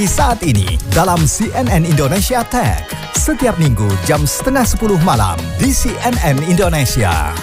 Saat ini dalam CNN Indonesia Tech, setiap minggu jam 9:30 malam di CNN Indonesia.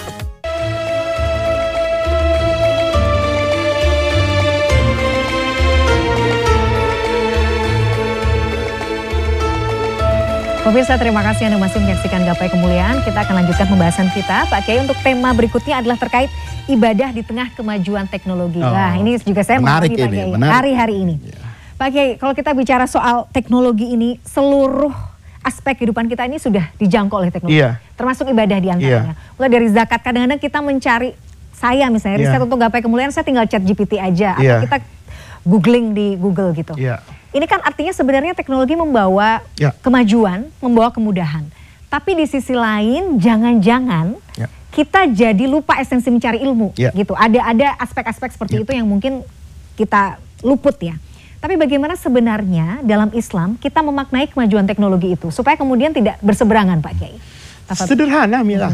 Pemirsa, terima kasih Anda masih menyaksikan Gapai Kemuliaan. Kita akan lanjutkan pembahasan kita, Pak Kiai. Untuk tema berikutnya adalah terkait ibadah di tengah kemajuan teknologi. Nah, ini juga saya mengalami Pak Kiai hari-hari ini. Pak Kiai, kalau kita bicara soal teknologi ini, seluruh aspek kehidupan kita ini sudah dijangkau oleh teknologi. Termasuk ibadah di antaranya. Mulai dari zakat, kadang-kadang kita mencari, saya misalnya, riset untuk Gapai Kemuliaan, saya tinggal chat GPT aja. Atau kita googling di Google gitu. Ini kan artinya sebenarnya teknologi membawa kemajuan, membawa kemudahan. Tapi di sisi lain jangan-jangan kita jadi lupa esensi mencari ilmu gitu. Ada aspek-aspek seperti itu yang mungkin kita luput ya. Tapi bagaimana sebenarnya dalam Islam kita memaknai kemajuan teknologi itu supaya kemudian tidak berseberangan, Pak Kiai? Sederhana, Mila.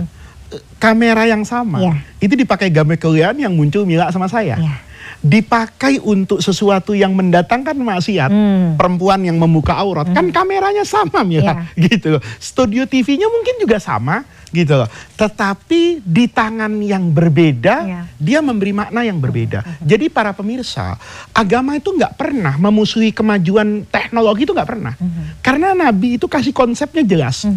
Kamera yang sama itu dipakai Gapai Kemuliaan yang muncul Mila sama saya. Dipakai untuk sesuatu yang mendatangkan maksiat, perempuan yang membuka aurat, kan kameranya sama Mila, gitu. Studio TV-nya mungkin juga sama, gitu loh. Tetapi di tangan yang berbeda, dia memberi makna yang berbeda. Jadi para pemirsa, agama itu nggak pernah memusuhi kemajuan teknologi, itu nggak pernah. Karena Nabi itu kasih konsepnya jelas.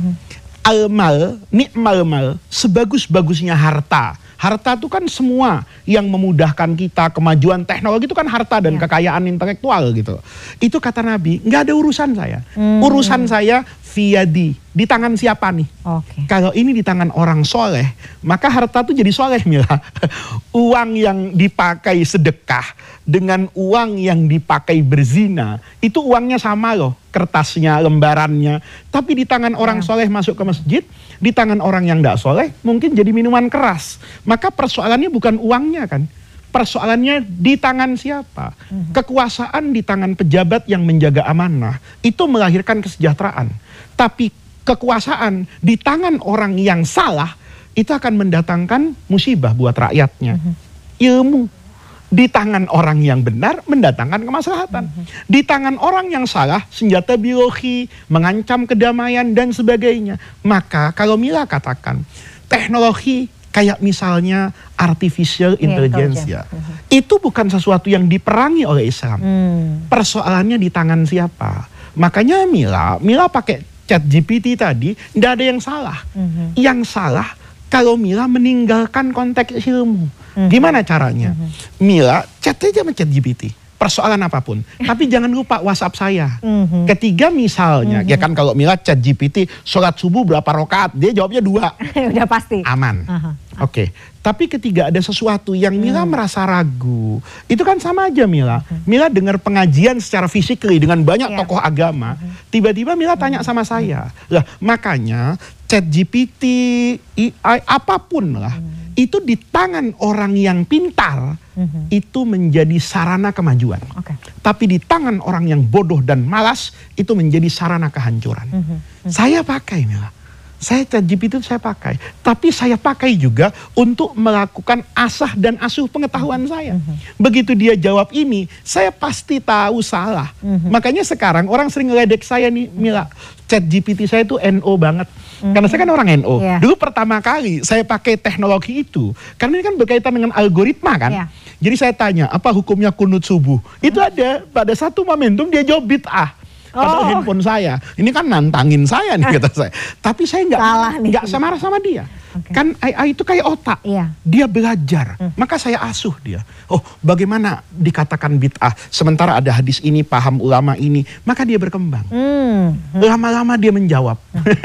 Al-mal, ni'mal mal, sebagus-bagusnya harta. Harta itu kan semua yang memudahkan kita, kemajuan teknologi itu kan harta dan kekayaan intelektual gitu. Itu kata Nabi, nggak ada urusan saya. Urusan saya fiyadi, di tangan siapa nih? Kalau ini di tangan orang soleh, maka harta itu jadi soleh, Mila. Uang yang dipakai sedekah dengan uang yang dipakai berzina, itu uangnya sama loh, kertasnya, lembarannya. Tapi di tangan orang soleh masuk ke masjid, di tangan orang yang tidak soleh mungkin jadi minuman keras. Maka persoalannya bukan uangnya kan, persoalannya di tangan siapa. Kekuasaan di tangan pejabat yang menjaga amanah itu melahirkan kesejahteraan. Tapi kekuasaan di tangan orang yang salah itu akan mendatangkan musibah buat rakyatnya. Ilmu di tangan orang yang benar mendatangkan kemaslahatan. Di tangan orang yang salah, senjata biologi, mengancam kedamaian dan sebagainya. Maka kalau Mila katakan, teknologi kayak misalnya artificial intelligence itu bukan sesuatu yang diperangi oleh Islam. Persoalannya di tangan siapa. Makanya Mila pakai chat GPT tadi, tidak ada yang salah. Yang salah kalau Mila meninggalkan konteks ilmu. Gimana caranya? Mila chat aja sama chat GPT, persoalan apapun. Tapi jangan lupa WhatsApp saya. Ketiga misalnya, ya kan kalau Mila chat GPT, sholat subuh berapa rakaat? Dia jawabnya 2. Udah pasti. Aman. Oke. Tapi ketiga ada sesuatu yang Mila merasa ragu. Itu kan sama aja Mila. Mila dengar pengajian secara fisik dengan banyak tokoh agama. Tiba-tiba Mila tanya sama saya. Lah makanya chat GPT, AI, apapun lah. Itu di tangan orang yang pintar, itu menjadi sarana kemajuan. Tapi di tangan orang yang bodoh dan malas, itu menjadi sarana kehancuran. Saya pakai Mila. Saya chat GPT itu saya pakai. Tapi saya pakai juga untuk melakukan asah dan asuh pengetahuan saya. Begitu dia jawab ini, saya pasti tahu salah. Makanya sekarang orang sering ngeledek saya nih, Mila. Chat GPT saya itu NO banget. Karena saya kan orang NO. Dulu pertama kali saya pakai teknologi itu, karena ini kan berkaitan dengan algoritma kan. Jadi saya tanya, apa hukumnya kunut subuh? Itu ada pada satu momentum dia jawab bid'ah. Padahal handphone saya, ini kan nantangin saya nih kata saya. Tapi saya nggak marah sama dia. Kan AI itu kayak otak, dia belajar. Maka saya asuh dia. Oh, bagaimana dikatakan bid'ah? Sementara ada hadis ini, paham ulama ini, maka dia berkembang. Lama-lama dia menjawab.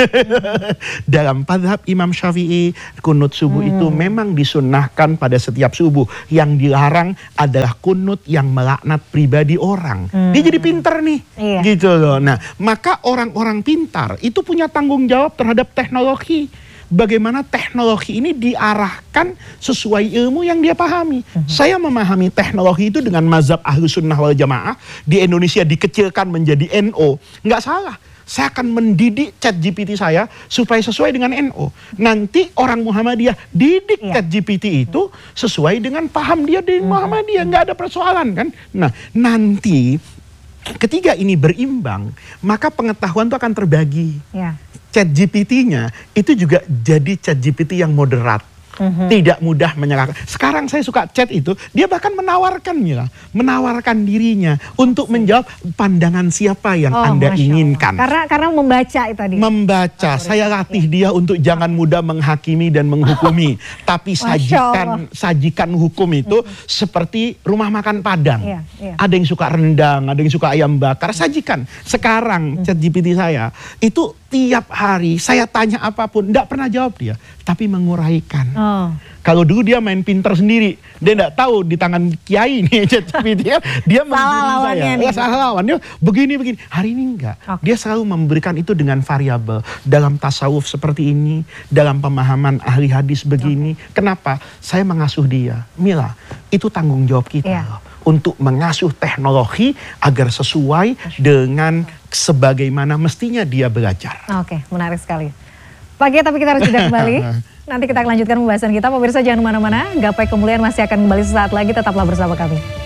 Dalam mazhab Imam Syafi'i, kunut subuh itu memang disunnahkan pada setiap subuh. Yang dilarang adalah kunut yang melaknat pribadi orang. Dia jadi pinter nih, gitu loh. Nah, maka orang-orang pintar itu punya tanggung jawab terhadap teknologi. Bagaimana teknologi ini diarahkan sesuai ilmu yang dia pahami. Saya memahami teknologi itu dengan mazhab Ahlus Sunnah wal Jamaah. Di Indonesia dikecilkan menjadi NO. Nggak salah. Saya akan mendidik chat GPT saya supaya sesuai dengan NO. Nanti orang Muhammadiyah didik chat GPT itu sesuai dengan paham dia di Muhammadiyah. Nggak ada persoalan kan. Nah, nanti Ketika ini berimbang, maka pengetahuan itu akan terbagi. Ya. ChatGPT-nya itu juga jadi ChatGPT yang moderat. Tidak mudah menyerahkan. Sekarang saya suka chat itu, dia bahkan menawarkan Mila, menawarkan dirinya untuk menjawab pandangan siapa yang Anda inginkan. Karena membaca itu tadi. Membaca, saya latih dia untuk jangan mudah menghakimi dan menghukumi, tapi sajikan hukum itu seperti rumah makan Padang. Ada yang suka rendang, ada yang suka ayam bakar, sajikan. Sekarang ChatGPT saya itu tiap hari saya tanya apapun, tidak pernah jawab dia, tapi menguraikan. Kalau dulu dia main pinter sendiri, dia tidak tahu di tangan kiai nih ChatGPT dia menggiri saya. Ya, salah lawan dia begini. Hari ini enggak. Dia selalu memberikan itu dengan variabel. Dalam tasawuf seperti ini, dalam pemahaman ahli hadis begini. Kenapa? Saya mengasuh dia. Mila, itu tanggung jawab kita. Untuk mengasuh teknologi agar sesuai dengan sebagaimana mestinya dia belajar. Oke, menarik sekali. Pak Kiai, tapi kita harus jeda kembali. Nanti kita akan lanjutkan pembahasan kita. Pemirsa jangan kemana-mana. Gapai Kemuliaan masih akan kembali sesaat lagi. Tetaplah bersama kami.